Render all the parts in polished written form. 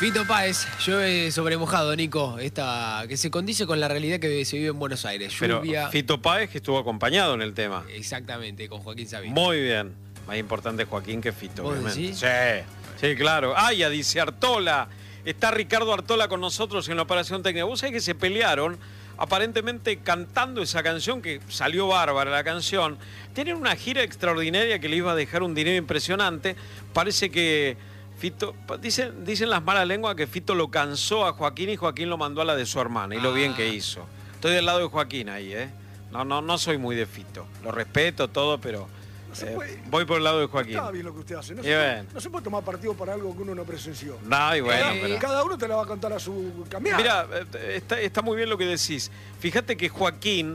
Fito Páez, llueve sobre mojado, Nico. Que se condice con la realidad que se vive en Buenos Aires. Lluvia. Pero Fito Páez que estuvo acompañado en el tema. Exactamente, con Joaquín Sabina. Muy bien. Más importante Joaquín que Fito, ¿Vos obviamente. decís? Sí, claro. Ya dice Artola. Está Ricardo Artola con nosotros en la operación técnica. Vos sabés que se pelearon, aparentemente cantando esa canción, que salió bárbara la canción. Tienen una gira extraordinaria que le iba a dejar un dinero impresionante. Parece que Fito, dicen las malas lenguas que Fito lo cansó a Joaquín y Joaquín lo mandó a la de su hermana. Y lo bien que hizo. Estoy del lado de Joaquín ahí, ¿eh? No soy muy de Fito. Lo respeto todo, pero voy por el lado de Joaquín. Está bien lo que usted hace. No se puede tomar partido para algo que uno no presenció. No, y bueno, pero cada uno te la va a contar a su cambiar. Mira, está muy bien lo que decís. Fíjate que Joaquín,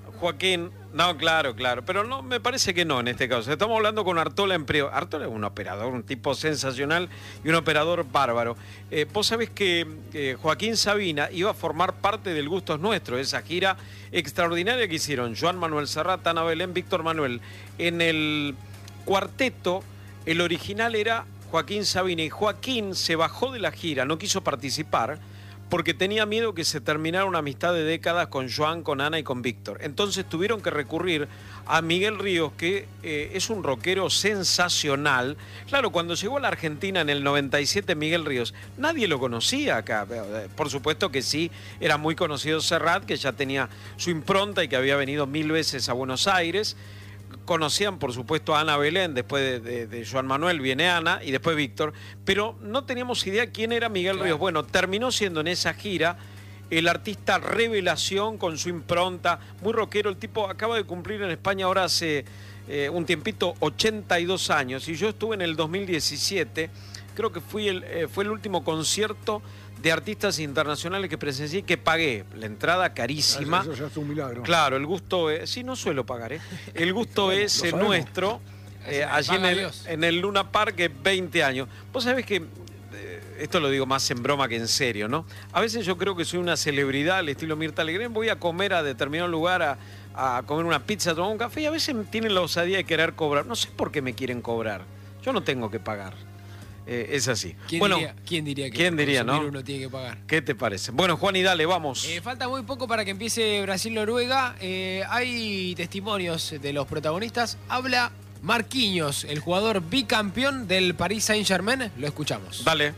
no, claro, pero no, me parece que no en este caso. Estamos hablando con Artola en Priego. Artola es un operador, un tipo sensacional y un operador bárbaro. Vos sabés que Joaquín Sabina iba a formar parte del Gustos Nuestros, esa gira extraordinaria que hicieron Joan Manuel Serrat, Ana Belén, Víctor Manuel. En el cuarteto, el original era Joaquín Sabina, y Joaquín se bajó de la gira, no quiso participar, porque tenía miedo que se terminara una amistad de décadas con Joan, con Ana y con Víctor. Entonces tuvieron que recurrir a Miguel Ríos, que es un rockero sensacional. Claro, cuando llegó a la Argentina en el 97 Miguel Ríos, nadie lo conocía acá. Por supuesto que sí, era muy conocido Serrat, que ya tenía su impronta y que había venido 1000 veces a Buenos Aires. Conocían, por supuesto, a Ana Belén, después de Joan Manuel viene Ana y después Víctor, pero no teníamos idea quién era Miguel Ríos. Bueno, terminó siendo en esa gira el artista revelación con su impronta, muy rockero. El tipo acaba de cumplir en España ahora hace un tiempito 82 años, y yo estuve en el 2017, creo que fue el último concierto de artistas internacionales que presencié, que pagué la entrada carísima. Eso ya es un milagro. Claro, el gusto es... Sí, no suelo pagar, ¿eh? El gusto es nuestro. Allí en el Luna Park, 20 años. Vos sabés que, esto lo digo más en broma que en serio, ¿no? A veces yo creo que soy una celebridad al estilo Mirta Legrand. Voy a comer a determinado lugar, a comer una pizza, a tomar un café, y a veces tienen la osadía de querer cobrar. No sé por qué me quieren cobrar. Yo no tengo que pagar. Es así. ¿Quién diría que ¿no? uno tiene que pagar? ¿Qué te parece? Bueno, Juan, y dale, vamos. Falta muy poco para que empiece Brasil-Noruega. Hay testimonios de los protagonistas. Habla Marquinhos, el jugador bicampeón del Paris Saint-Germain. Lo escuchamos. Dale.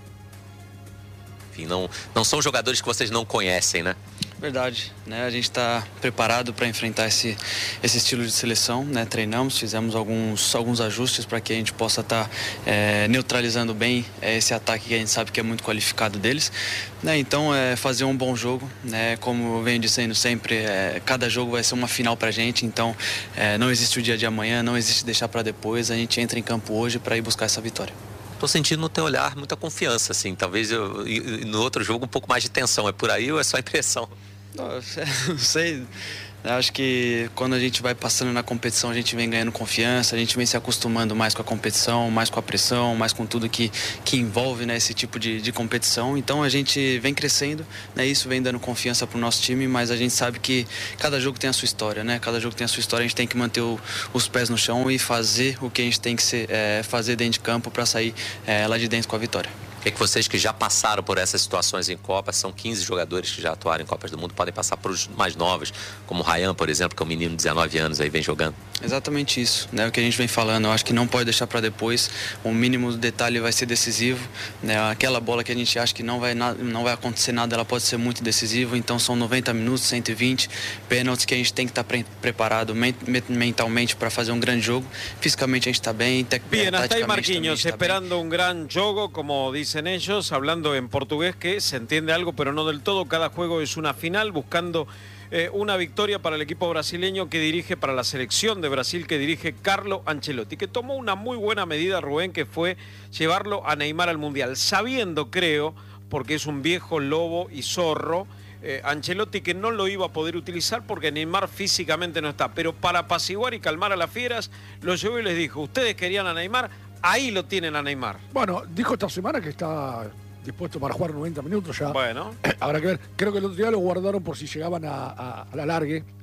Enfim, não são jogadores que vocês não conhecem, né? Verdade, né? A gente está preparado para enfrentar esse estilo de seleção, né? Treinamos, fizemos alguns ajustes para que a gente possa estar neutralizando bem esse ataque que a gente sabe que é muito qualificado deles, né? Então, fazer um bom jogo, né? Como eu venho dizendo sempre, cada jogo vai ser uma final para a gente, então não existe o dia de amanhã, não existe deixar para depois, a gente entra em campo hoje para ir buscar essa vitória. Tô sentindo no teu olhar muita confiança, assim, talvez no outro jogo um pouco mais de tensão, é por aí ou é só impressão? Não sei, acho que quando a gente vai passando na competição a gente vem ganhando confiança, a gente vem se acostumando mais com a competição, mais com a pressão, mais com tudo que envolve, né, esse tipo de competição. Então a gente vem crescendo, né, isso vem dando confiança para o nosso time, mas a gente sabe que cada jogo tem a sua história, né? Cada jogo tem a sua história, a gente tem que manter os pés no chão e fazer o que a gente tem que fazer dentro de campo para sair lá de dentro com a vitória. O que vocês que já passaram por essas situações em Copas, são 15 jogadores que já atuaram em Copas do Mundo, podem passar para os mais novos, como o Ryan, por exemplo, que é um menino de 19 anos aí, vem jogando? Exatamente isso, né? O que a gente vem falando, eu acho que não pode deixar para depois, o mínimo detalhe vai ser decisivo, né? Aquela bola que a gente acha que não vai acontecer nada, ela pode ser muito decisiva, então são 90 minutos, 120 pênaltis que a gente tem que estar preparado mentalmente para fazer um grande jogo. Fisicamente a gente está bem, Bien, hasta ahí Marquinhos, esperando un gran juego, como dicen ellos, hablando en portugués, que se entiende algo, pero no del todo. Cada juego es una final, buscando una victoria para el equipo brasileño que dirige, para la selección de Brasil que dirige Carlo Ancelotti, que tomó una muy buena medida, Rubén, que fue llevarlo a Neymar al Mundial, sabiendo, creo, porque es un viejo lobo y zorro, Ancelotti, que no lo iba a poder utilizar porque Neymar físicamente no está, pero para apaciguar y calmar a las fieras, lo llevó y les dijo: ustedes querían a Neymar, ahí lo tienen a Neymar. Bueno, dijo esta semana que está dispuesto para jugar 90 minutos ya. Bueno. Habrá que ver. Creo que el otro día lo guardaron por si llegaban a la largue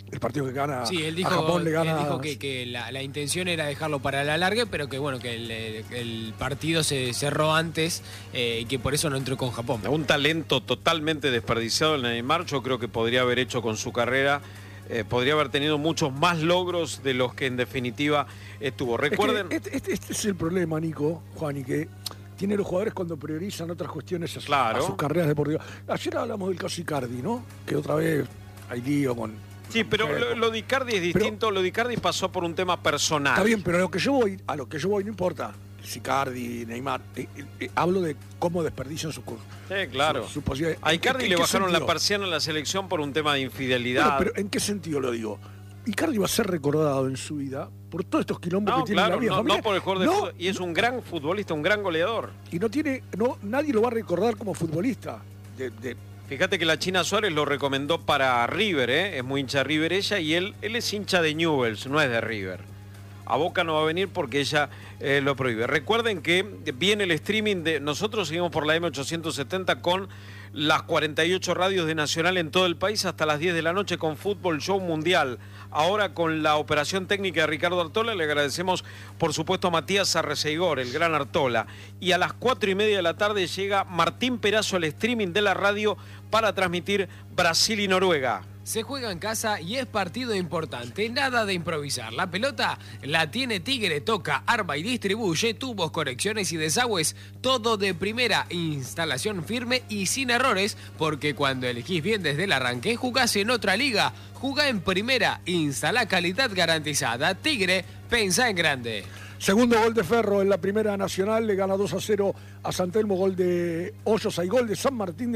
el partido que gana Sí, él dijo, a Japón le gana. él dijo que la intención era dejarlo para la largue, pero que bueno, que el partido se cerró antes y que por eso no entró con Japón. Un talento totalmente desperdiciado el Neymar, yo creo que podría haber hecho con su carrera, podría haber tenido muchos más logros de los que en definitiva tuvo. Recuerden... Este es el problema, Nico, Juan, y que tiene los jugadores cuando priorizan otras cuestiones a sus carreras deportivas. Ayer hablamos del caso Icardi, ¿no? Que otra vez hay lío con... Sí, pero lo de Icardi es distinto. Lo de Icardi pasó por un tema personal. Está bien, pero a lo que yo voy no importa si Icardi, Neymar. Hablo de cómo desperdician su curso. Sí, claro. Su posibilidad. A Icardi le bajaron la persiana en la selección por un tema de infidelidad. Pero ¿en qué sentido lo digo? Icardi va a ser recordado en su vida por todos estos quilombos que tiene en la vida familiar. No por el jugador de fútbol. Y es un gran futbolista, un gran goleador. Y nadie lo va a recordar como futbolista. Fíjate que la China Suárez lo recomendó para River, es muy hincha de River ella, y él es hincha de Newell's, no es de River. A Boca no va a venir porque ella lo prohíbe. Recuerden que viene el streaming de... Nosotros seguimos por la M870 con las 48 radios de Nacional en todo el país hasta las 10 de la noche con Fútbol Show Mundial. Ahora con la operación técnica de Ricardo Artola, le agradecemos por supuesto a Matías Arreceigor, el gran Artola. Y a las 4:30 de la tarde llega Martín Perazo al streaming de la radio para transmitir Brasil y Noruega. Se juega en casa y es partido importante, nada de improvisar. La pelota la tiene Tigre, toca, arma y distribuye, tubos, conexiones y desagües, todo de primera, instalación firme y sin errores, porque cuando elegís bien desde el arranque, jugás en otra liga, jugá en primera, instala calidad garantizada. Tigre, pensá en grande. Segundo gol de Ferro en la Primera Nacional, le gana 2-0 a San Telmo, gol de Hoyos, hay gol de San Martín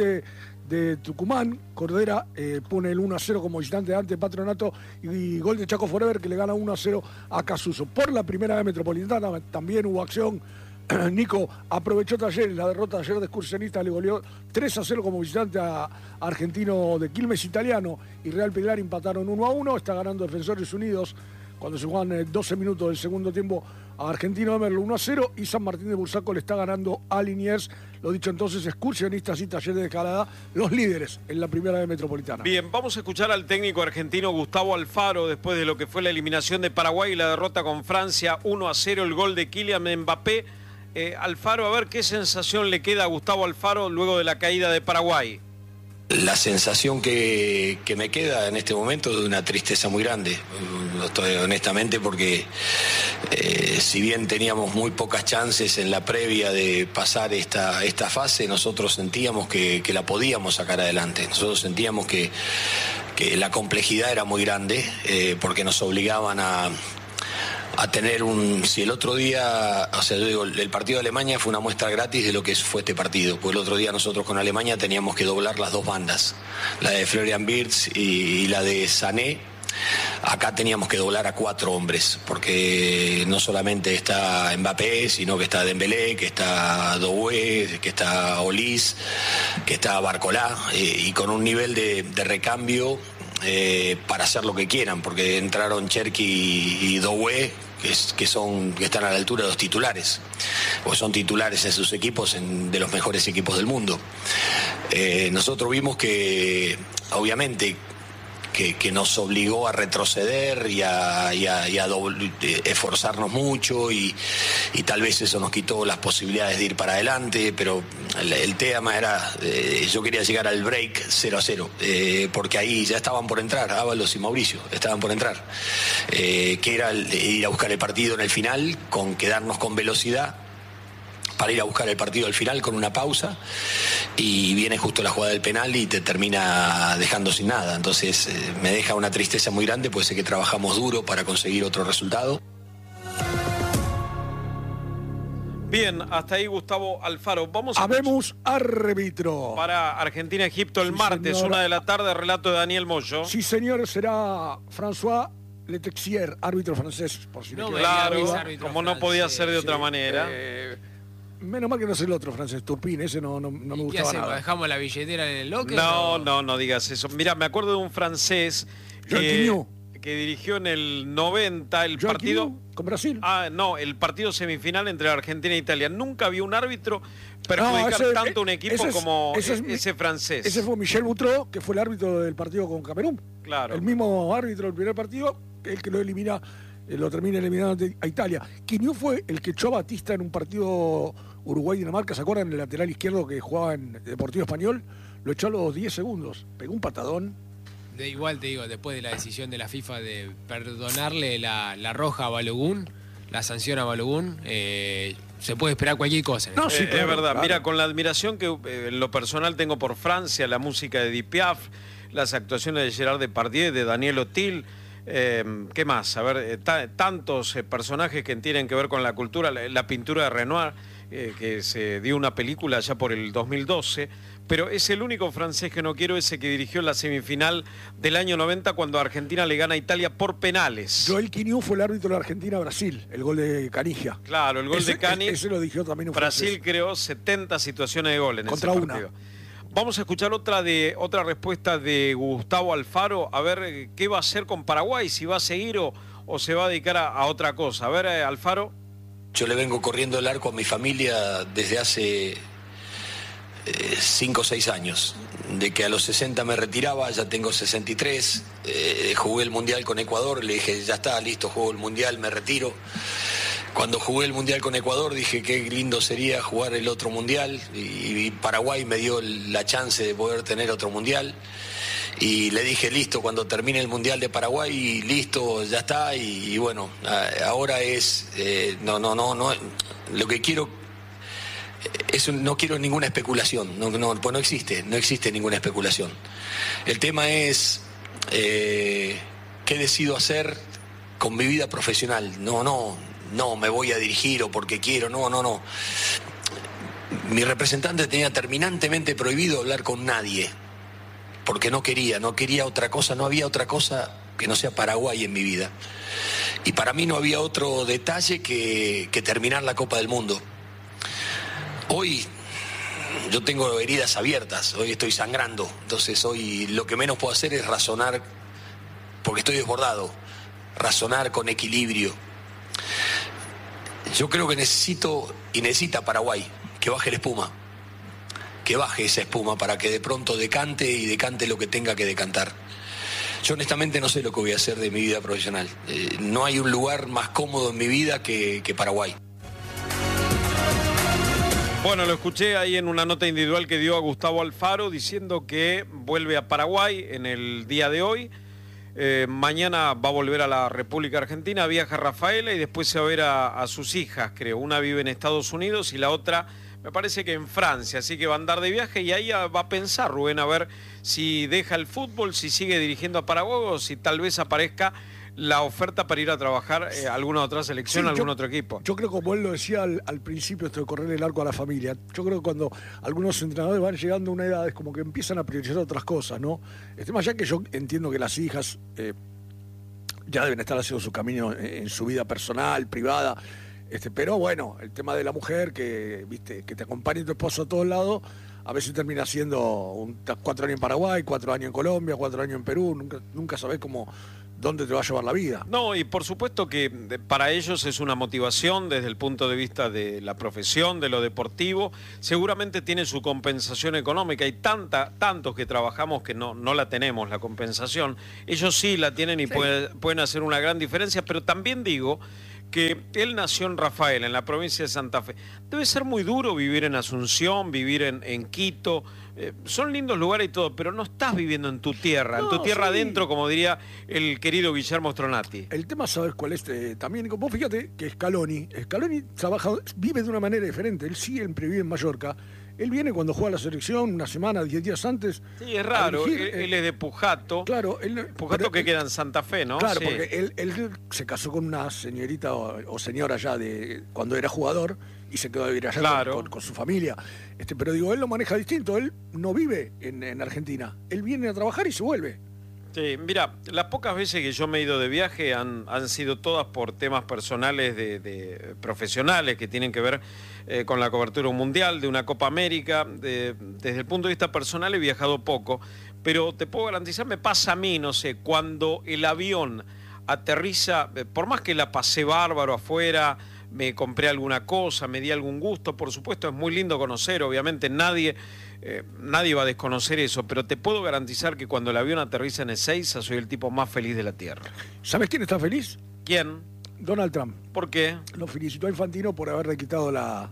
de Tucumán. Cordera pone el 1-0 como visitante ante Patronato y gol de Chaco Forever que le gana 1-0 a Casuso. Por la Primera B Metropolitana también hubo acción. Nico aprovechó Talleres, la derrota ayer de Excursionista, le goleó 3-0 como visitante a Argentino de Quilmes Italiano y Real Pilar empataron 1-1, está ganando Defensores Unidos cuando se juegan 12 minutos del segundo tiempo a Argentino de Merlo 1-0 y San Martín de Bursaco le está ganando a Liniers. Lo dicho entonces, Excursionistas y Talleres de Escalada, los líderes en la Primera B Metropolitana. Bien, vamos a escuchar al técnico argentino Gustavo Alfaro después de lo que fue la eliminación de Paraguay y la derrota con Francia 1-0, el gol de Kylian Mbappé. Alfaro, a ver qué sensación le queda a Gustavo Alfaro luego de la caída de Paraguay. La sensación que me queda en este momento es de una tristeza muy grande, honestamente, porque si bien teníamos muy pocas chances en la previa de pasar esta fase, nosotros sentíamos que la podíamos sacar adelante. Nosotros sentíamos que la complejidad era muy grande, porque nos obligaban a tener si el otro día, o sea, yo digo, el partido de Alemania fue una muestra gratis de lo que fue este partido, pues el otro día nosotros con Alemania teníamos que doblar las dos bandas, la de Florian Wirtz y la de Sané. Acá teníamos que doblar a 4 hombres, porque no solamente está Mbappé, sino que está Dembélé, que está Doué, que está Olís, que está Barcolá, y con un nivel de recambio para hacer lo que quieran, porque entraron Cherki y Doué, que están a la altura de los titulares, o son titulares en sus equipos, de los mejores equipos del mundo. Nosotros vimos que, obviamente, que nos obligó a retroceder y a esforzarnos mucho y tal vez eso nos quitó las posibilidades de ir para adelante, pero el tema era, yo quería llegar al break 0-0, porque ahí ya estaban por entrar, Ábalos y Mauricio estaban por entrar, que era ir a buscar el partido en el final, con quedarnos con velocidad, para ir a buscar el partido al final con una pausa, y viene justo la jugada del penal y te termina dejando sin nada. Entonces me deja una tristeza muy grande, porque sé que trabajamos duro para conseguir otro resultado. Bien, hasta ahí Gustavo Alfaro. Habemos árbitro. Para Argentina-Egipto el martes, señor. 1 de la tarde, relato de Daniel Moyo. Sí, señor, será François Letexier, árbitro francés, por si No me me queda Claro, digas árbitro como no francés, podía ser de otra sí, manera. Menos mal que no es el otro francés, Turpin, ese no me ¿Qué gustaba hacemos? nada. ¿Dejamos la billetera en el locker? No digas eso. Mira, me acuerdo de un francés Jean Tignou. que dirigió en el 90 el Joaquim partido... con Brasil. No, el partido semifinal entre Argentina e Italia. Nunca vi un árbitro perjudicar tanto un equipo como ese francés. Ese fue Michel Boutreau, que fue el árbitro del partido con Camerún. Claro. El mismo árbitro del primer partido, el que lo elimina, lo termina eliminando a Italia. Quiniú fue el que echó a Batista en un partido Uruguay-Dinamarca. ¿Se acuerdan? El lateral izquierdo que jugaba en Deportivo Español. Lo echó a los 10 segundos. Pegó un patadón. Igual te digo, después de la decisión de la FIFA de perdonarle la roja a Balogun, la sanción a Balogun, se puede esperar cualquier cosa. No, sí, es claro, verdad. claro. Mira, con la admiración que en lo personal tengo por Francia, la música de Edith Piaf, las actuaciones de Gerard Depardieu, de Daniel Auteuil, ¿qué más? A ver, tantos personajes que tienen que ver con la cultura, la pintura de Renoir, que se dio una película ya por el 2012, pero es el único francés que no quiero, ese que dirigió la semifinal del año 90 cuando Argentina le gana a Italia por penales. Joel Quiniú fue el árbitro de Argentina-Brasil, el gol de Canigia. Claro, el gol de Cani. Ese lo dirigió también un Brasil francés. creó 70 situaciones de gol en Contra ese una. partido. Vamos a escuchar otra respuesta de Gustavo Alfaro, a ver qué va a hacer con Paraguay, si va a seguir o se va a dedicar a otra cosa. A ver, Alfaro. Yo le vengo corriendo el arco a mi familia desde hace 5 o 6 años. De que a los 60 me retiraba, ya tengo 63, jugué el Mundial con Ecuador, le dije, ya está, listo, juego el Mundial, me retiro. Cuando jugué el Mundial con Ecuador dije qué lindo sería jugar el otro Mundial y Paraguay me dio la chance de poder tener otro Mundial. Y le dije, listo, cuando termine el Mundial de Paraguay, listo, ya está. Y bueno, ahora es, no, lo que quiero, no quiero ninguna especulación, pues no existe ninguna especulación. El tema es, ¿qué decido hacer con mi vida profesional? No, me voy a dirigir o porque quiero, no. Mi representante tenía terminantemente prohibido hablar con nadie. Porque no quería otra cosa, no había otra cosa que no sea Paraguay en mi vida. Y para mí no había otro detalle que terminar la Copa del Mundo. Hoy yo tengo heridas abiertas, hoy estoy sangrando, entonces hoy lo que menos puedo hacer es razonar, porque estoy desbordado, razonar con equilibrio. Yo creo que necesita Paraguay que baje la espuma. Que baje esa espuma para que de pronto decante lo que tenga que decantar. Yo honestamente no sé lo que voy a hacer de mi vida profesional. No hay un lugar más cómodo en mi vida que Paraguay. Bueno, lo escuché ahí en una nota individual que dio a Gustavo Alfaro diciendo que vuelve a Paraguay en el día de hoy. Mañana va a volver a la República Argentina, viaja a Rafaela y después se va a ver a sus hijas, creo. Una vive en Estados Unidos y la otra me parece que en Francia, así que va a andar de viaje y ahí va a pensar Rubén a ver si deja el fútbol, si sigue dirigiendo a Paraguay o si tal vez aparezca la oferta para ir a trabajar alguna otra selección, algún otro equipo. Yo creo, como él lo decía al principio, esto de correr el arco a la familia, yo creo que cuando algunos entrenadores van llegando a una edad es como que empiezan a priorizar otras cosas, ¿no? Más allá que yo entiendo que las hijas ya deben estar haciendo su camino en su vida personal, privada, pero bueno, el tema de la mujer que te acompañe tu esposo a todos lados, a veces termina siendo 4 años en Paraguay, 4 años en Colombia, 4 años en Perú, nunca sabés dónde te va a llevar la vida. No, y por supuesto que para ellos es una motivación desde el punto de vista de la profesión, de lo deportivo. Seguramente tiene su compensación económica. Hay tantos que trabajamos que no la tenemos, la compensación. Ellos sí la tienen y pueden hacer una gran diferencia, pero también digo que él nació en Rafaela, en la provincia de Santa Fe. Debe ser muy duro vivir en Asunción, vivir en Quito. Son lindos lugares y todo, pero no estás viviendo en tu tierra, en tu tierra adentro, como diría el querido Guillermo Stronati. El tema es saber cuál es también. Vos fíjate que Scaloni vive de una manera diferente. Él siempre vive en Mallorca. Él viene cuando juega la selección, una semana, 10 días antes. Sí, es raro. Él es de Pujato. Claro. Pujato que queda en Santa Fe, ¿no? Claro, sí. Porque él se casó con una señorita o señora ya de cuando era jugador y se quedó a vivir allá con su familia. Pero digo, él lo maneja distinto. Él no vive en Argentina. Él viene a trabajar y se vuelve. Sí, mira, las pocas veces que yo me he ido de viaje han sido todas por temas personales de profesionales que tienen que ver con la cobertura mundial de una Copa América. Desde el punto de vista personal he viajado poco, pero te puedo garantizar, me pasa a mí, no sé, cuando el avión aterriza, por más que la pasé bárbaro afuera, me compré alguna cosa, me di algún gusto, por supuesto es muy lindo conocer, obviamente nadie va a desconocer eso, pero te puedo garantizar que cuando el avión aterriza en Ezeiza soy el tipo más feliz de la Tierra. ¿Sabes quién está feliz? ¿Quién? Donald Trump. ¿Por qué? Lo felicitó a Infantino por haberle quitado la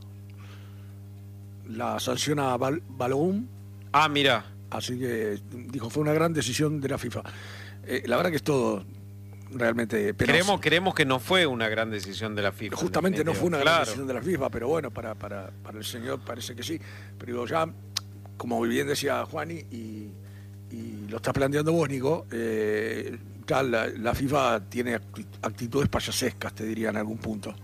sanción a Balogun. Ah, mira. Así que dijo, fue una gran decisión de la FIFA. La verdad que es todo realmente penoso. Creemos que no fue una gran decisión de la FIFA. Justamente no fue una gran decisión de la FIFA, pero bueno, para el señor parece que sí. Pero digo, ya, como bien decía Juani, y lo estás planteando vos, Nico, ya la FIFA tiene actitudes payasescas, te diría en algún punto.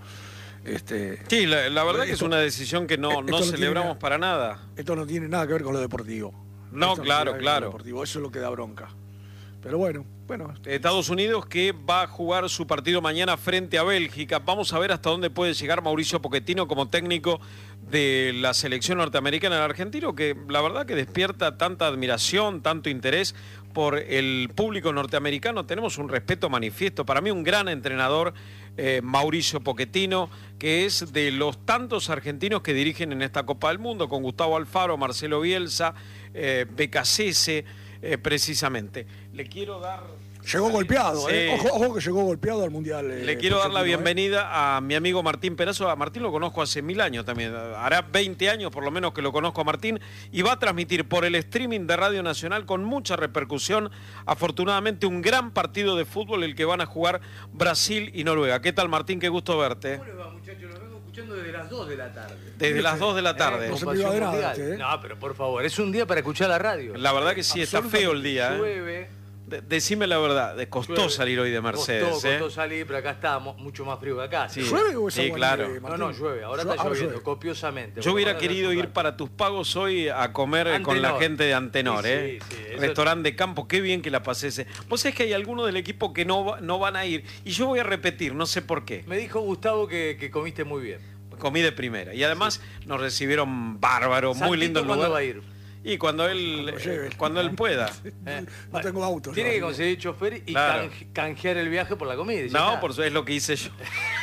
Sí, la verdad que es una decisión que no celebramos para nada. Esto no tiene nada que ver con lo deportivo. No, claro. Deportivo. Eso es lo que da bronca. Pero bueno. Estados Unidos que va a jugar su partido mañana frente a Bélgica. Vamos a ver hasta dónde puede llegar Mauricio Pochettino como técnico de la selección norteamericana del argentino, que la verdad que despierta tanta admiración, tanto interés por el público norteamericano. Tenemos un respeto manifiesto. Para mí un gran entrenador, Mauricio Pochettino, que es de los tantos argentinos que dirigen en esta Copa del Mundo, con Gustavo Alfaro, Marcelo Bielsa, Becasese, precisamente. Le quiero dar... Llegó golpeado, Sí. Ojo que llegó golpeado al Mundial. Le quiero dar la bienvenida a mi amigo Martín Perazo. A Martín lo conozco hace 1000 años también. Hará 20 años por lo menos que lo conozco a Martín. Y va a transmitir por el streaming de Radio Nacional con mucha repercusión. Afortunadamente un gran partido de fútbol el que van a jugar Brasil y Noruega. ¿Qué tal, Martín? Qué gusto verte. ¿Cómo le va, muchachos? Los vengo escuchando desde las 2 de la tarde. Desde las 2 de la tarde. No se priva de nada, No, pero por favor, es un día para escuchar la radio. La verdad que sí, está feo el día. Llueve. Decime la verdad, costó Llueve. salir hoy de Mercedes. Costó salir, pero acá está mucho más frío que acá. Sí. ¿Llueve o es Sí, agua claro. nieve, No, Martín? llueve. Ahora está Ahora lloviendo llueve. copiosamente. Yo hubiera Bueno, querido ir para tus pagos hoy a comer con la Antenor. gente de Antenor, Sí, sí, eso- Restaurante de campo, qué bien que la pasé ese. Vos sabés que hay algunos del equipo que no van a ir. Y yo voy a repetir, no sé por qué. Me dijo Gustavo que comiste muy bien. Comí de primera. Y además nos recibieron bárbaro, muy Santito, lindo el ¿cuándo lugar. va a ir? Y cuando él pueda. No tengo auto. Tiene yo. que conseguir chofer y Claro. canjear el viaje por la comida. y ya No, está. por eso es lo que hice yo.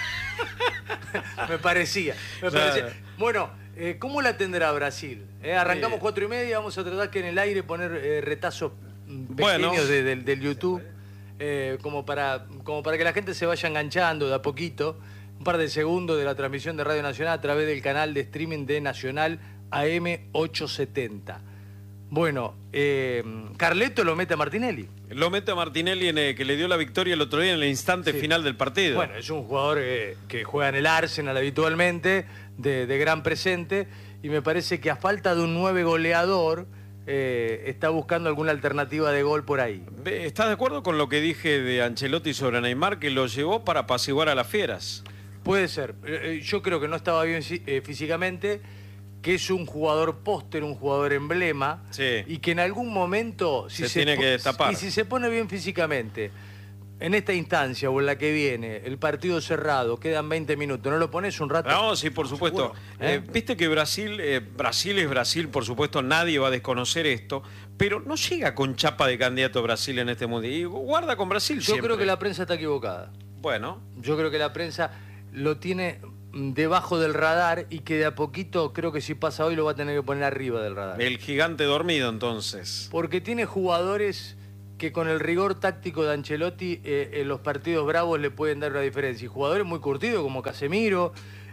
Me parecía. Claro. Bueno, ¿cómo la tendrá Brasil? Arrancamos Sí. 4:30, vamos a tratar que en el aire poner retazos Bueno. pequeños del YouTube, como para que la gente se vaya enganchando de a poquito. Un par de segundos de la transmisión de Radio Nacional a través del canal de streaming de Nacional AM870. Bueno, Carleto lo mete a Martinelli. Lo mete a Martinelli que le dio la victoria el otro día en el instante Sí. final del partido. Bueno, es un jugador que juega en el Arsenal habitualmente, de gran presente, y me parece que a falta de un 9 goleador, está buscando alguna alternativa de gol por ahí. ¿Estás de acuerdo con lo que dije de Ancelotti sobre Neymar, que lo llevó para apaciguar a las fieras? Puede ser. Yo creo que no estaba bien físicamente, que es un jugador póster, un jugador emblema, Sí. y que en algún momento... Se tiene que destapar. Y si se pone bien físicamente, en esta instancia o en la que viene, el partido cerrado, quedan 20 minutos, ¿no lo pones un rato? No, sí, por supuesto. Seguro, Viste que Brasil es Brasil, por supuesto, nadie va a desconocer esto, pero no llega con chapa de candidato a Brasil en este mundial. Y guarda con Brasil Yo siempre. creo que la prensa está equivocada. Bueno, Yo creo que la prensa lo tiene debajo del radar y que de a poquito, creo que si pasa hoy, lo va a tener que poner arriba del radar. el gigante dormido entonces. Porque tiene jugadores que con el rigor táctico de Ancelotti en los partidos bravos le pueden dar una diferencia. Y jugadores muy curtidos como Casemiro,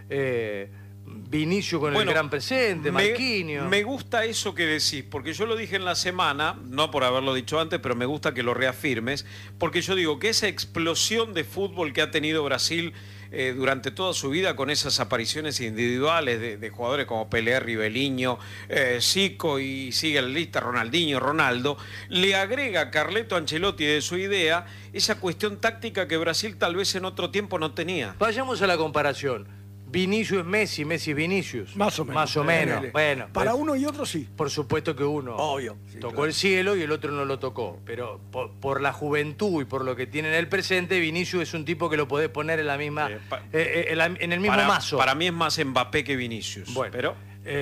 Vinicio con el gran presente, Marquinhos. Me gusta eso que decís, porque yo lo dije en la semana, no por haberlo dicho antes, pero me gusta que lo reafirmes, porque yo digo que esa explosión de fútbol que ha tenido Brasil durante toda su vida con esas apariciones individuales de jugadores como Pelé, Ribeliño, Zico y sigue la lista, Ronaldinho, Ronaldo, le agrega a Carleto Ancelotti de su idea esa cuestión táctica que Brasil tal vez en otro tiempo no tenía. Vayamos a la comparación. Vinicius es Messi, Messi es Vinicius. Más o menos. Más o menos. Bueno, para uno y otro sí. por supuesto que uno Obvio, sí, tocó claro. el cielo y el otro no lo tocó. Pero por la juventud y por lo que tiene en el presente, Vinicius es un tipo que lo podés poner en la misma, en el mismo mazo. Para mí es más Mbappé que Vinicius. Bueno, pero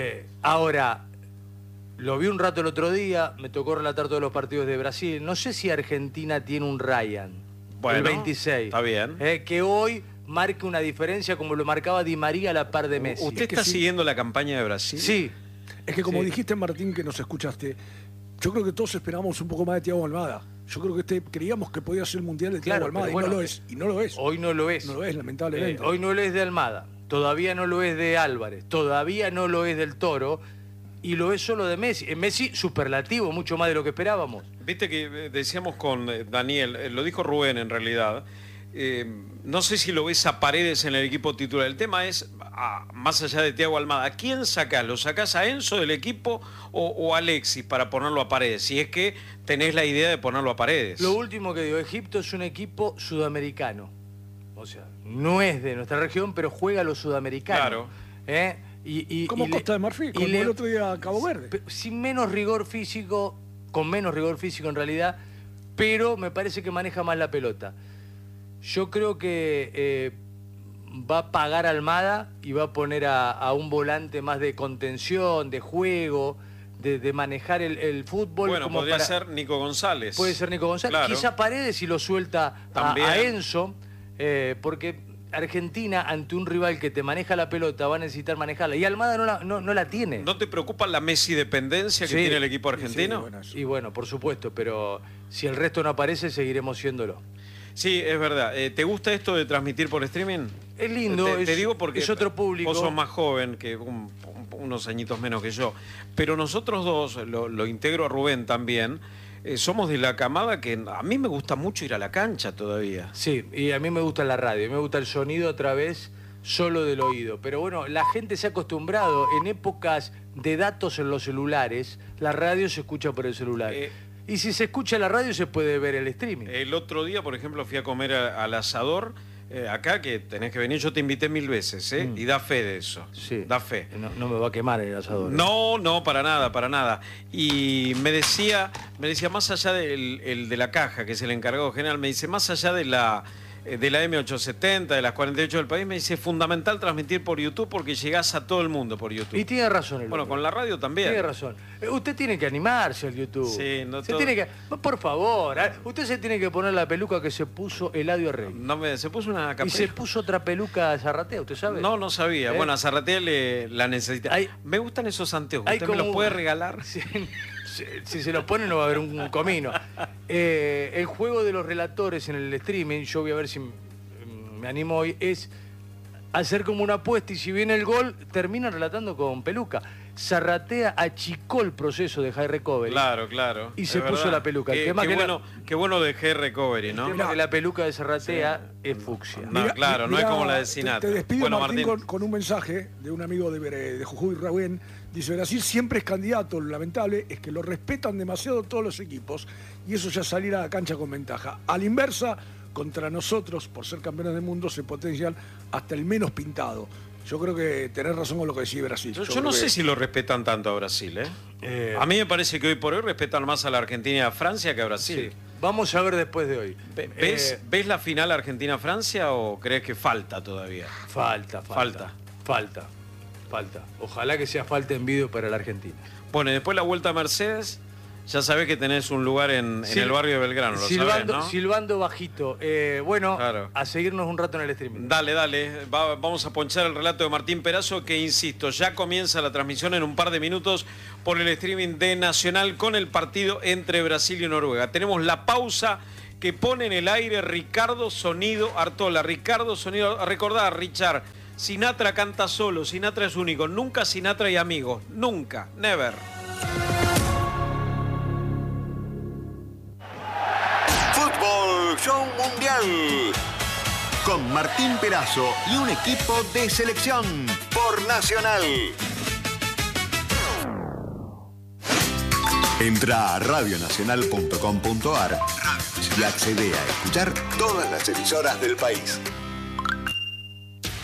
ahora, lo vi un rato el otro día, me tocó relatar todos los partidos de Brasil. No sé si Argentina tiene un Ryan, Bueno, el 26. está bien. Que hoy marque una diferencia como lo marcaba Di María a la par de Messi. ¿Usted está siguiendo la campaña de Brasil? Sí. Es que como Sí. dijiste, Martín, que nos escuchaste, yo creo que todos esperamos un poco más de Thiago Almada. Yo creo que creíamos que podía ser el mundial de Thiago Claro, Almada pero y bueno, no lo es. Y no lo es. Hoy no lo es. No lo es, lamentablemente. Hoy no lo es de Almada. Todavía no lo es de Álvarez. Todavía no lo es del Toro. Y lo es solo de Messi. Messi superlativo, mucho más de lo que esperábamos. Viste que decíamos con Daniel, lo dijo Rubén en realidad, no sé si lo ves a Paredes en el equipo titular. El tema es, más allá de Thiago Almada, ¿a quién sacás? ¿Lo sacás a Enzo del equipo o a Alexis para ponerlo a Paredes? Si es que tenés la idea de ponerlo a Paredes. Lo último que digo, Egipto es un equipo sudamericano. O sea, no es de nuestra región, pero juega a los sudamericanos. Claro. Como Costa de Marfil, como el otro día Cabo Verde. Sin menos rigor físico, con menos rigor físico en realidad, pero me parece que maneja más la pelota. Yo creo que va a pagar Almada y va a poner a un volante más de contención, de juego, de manejar el fútbol. Bueno, como podría ser Nico González. Puede ser Nico González. Claro. Quizá Paredes y lo suelta a Enzo, porque Argentina, ante un rival que te maneja la pelota, va a necesitar manejarla. Y Almada no la tiene. ¿No te preocupa la Messi dependencia que tiene el equipo argentino? Y bueno, por supuesto, pero si el resto no aparece, seguiremos siéndolo. Sí, es verdad. ¿Te gusta esto de transmitir por streaming? Es lindo, Te digo porque es otro público. Vos sos más joven, que unos añitos menos que yo. Pero nosotros dos, lo integro a Rubén también, somos de la camada que a mí me gusta mucho ir a la cancha todavía. Sí, y a mí me gusta la radio, me gusta el sonido a través solo del oído. Pero bueno, la gente se ha acostumbrado, en épocas de datos en los celulares, la radio se escucha por el celular. Y si se escucha la radio se puede ver el streaming. El otro día, por ejemplo, fui a comer al asador, acá que tenés que venir, yo te invité 1000 veces, y da fe de eso. Sí. Da fe. No me va a quemar el asador. No, para nada, para nada. Y me decía más allá el de la caja, que es el encargado general, me dice, más allá de la M870, de las 48 del país, me dice, es fundamental transmitir por YouTube porque llegás a todo el mundo por YouTube. Y tiene razón. Bueno, con la radio también. Tiene razón. Usted tiene que animarse al YouTube. Sí, no se todo... tiene que... Por favor, usted se tiene que poner la peluca que se puso Eladio Rey. Se puso una capela. Y se puso otra peluca a Zarratea, ¿usted sabe? No sabía. Bueno, a Zarratea la necesita. Me gustan esos anteojos. ¿Usted me los puede regalar? Si se los pone no va a haber un comino. El juego de los relatores en el streaming, yo voy a ver si me animo hoy, es hacer como una apuesta y si viene el gol, terminan relatando con peluca. Zarratea achicó el proceso de high recovery. Claro. Y se puso la peluca. Qué bueno de high recovery, ¿no? El tema que la peluca de Zarratea es fucsia. No es como la de Sinatra. Te despido, bueno, Martín, con un mensaje de un amigo de Jujuy, Rubén. Dice, Brasil siempre es candidato, lo lamentable es que lo respetan demasiado todos los equipos y eso ya salir a la cancha con ventaja. A la inversa, contra nosotros, por ser campeones del mundo, se potencian hasta el menos pintado. Yo creo que tenés razón con lo que decís Brasil. Yo no sé si lo respetan tanto a Brasil, a mí me parece que hoy por hoy respetan más a la Argentina y a Francia que a Brasil. Sí. Vamos a ver después de hoy. ¿Ves la final Argentina-Francia o crees que falta todavía? Falta. Ojalá que sea falta en vídeo para la Argentina. Bueno, y después la vuelta a Mercedes, ya sabés que tenés un lugar en el barrio de Belgrano, lo sabés, ¿no? Silbando bajito. Bueno, claro. A seguirnos un rato en el streaming. Dale. Vamos a ponchar el relato de Martín Perazo, que insisto, ya comienza la transmisión en un par de minutos por el streaming de Nacional con el partido entre Brasil y Noruega. Tenemos la pausa que pone en el aire Ricardo Sonido Artola. Ricardo Sonido, recordá, Richard, Sinatra canta solo, Sinatra es único, nunca Sinatra y amigos, nunca, never. Fútbol Show Mundial con Martín Perazo y un equipo de selección por Nacional. Entra a radionacional.com.ar y accede a escuchar todas las emisoras del país.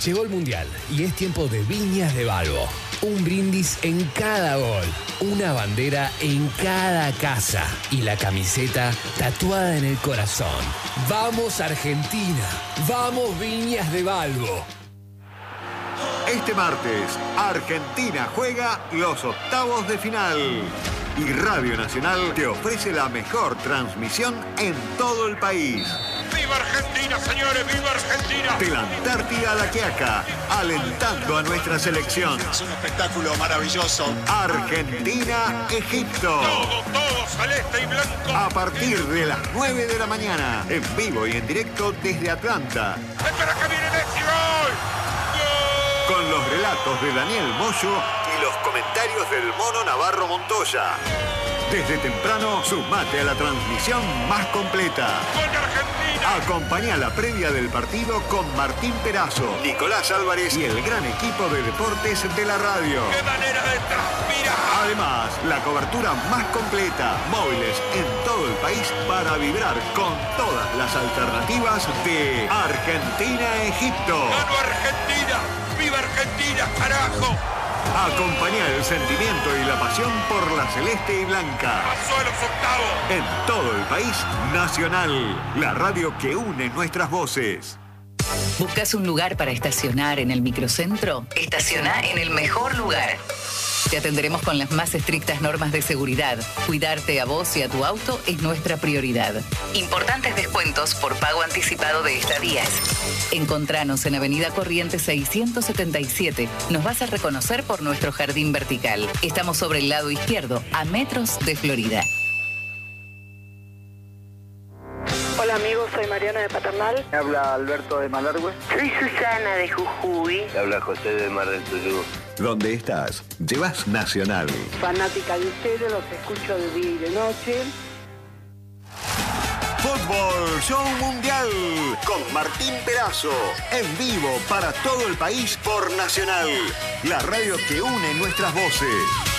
Llegó el Mundial y es tiempo de Viñas de Balbo. Un brindis en cada gol, una bandera en cada casa y la camiseta tatuada en el corazón. ¡Vamos Argentina! ¡Vamos Viñas de Balbo! Este martes, Argentina juega los octavos de final. Y Radio Nacional te ofrece la mejor transmisión en todo el país. ¡Viva Argentina, señores! ¡Viva Argentina! De la Antártida a la Quiaca, alentando a nuestra selección. Es un espectáculo maravilloso. Argentina-Egipto. Todo celeste y blanco. A partir de las 9 de la mañana, en vivo y en directo desde Atlanta. ¡Espera que viene Messi! ¡Gol! Con los relatos de Daniel Moyo y los comentarios del Mono Navarro Montoya. Desde temprano, sumate a la transmisión más completa. ¡Gol de Argentina! Acompañá la previa del partido con Martín Perazo, Nicolás Álvarez y el gran equipo de deportes de la radio. ¡Qué manera de transpirar! Además, la cobertura más completa, móviles en todo el país para vibrar con todas las alternativas de Argentina-Egipto. ¡Gano Argentina! ¡Viva Argentina, carajo! Acompañá el sentimiento y la pasión por la celeste y blanca. ¡Pasó a los octavos! En todo el país, Nacional, la radio que une nuestras voces. ¿Buscas un lugar para estacionar en el microcentro? Estaciona en el mejor lugar. Te atenderemos con las más estrictas normas de seguridad. Cuidarte a vos y a tu auto es nuestra prioridad. Importantes descuentos por pago anticipado de estadías. Encontranos en Avenida Corrientes 677. Nos vas a reconocer por nuestro jardín vertical. Estamos sobre el lado izquierdo, a metros de Florida. Hola amigos, soy Mariana de Paternal. Me habla Alberto de Malargüe. Soy Susana de Jujuy. Me habla José de Mar del Tuyú. Donde estás, llevas Nacional. Fanática de ustedes, los escucho de día y de noche. Fútbol Show Mundial con Martín Perazo. En vivo para todo el país por Nacional. La radio que une nuestras voces.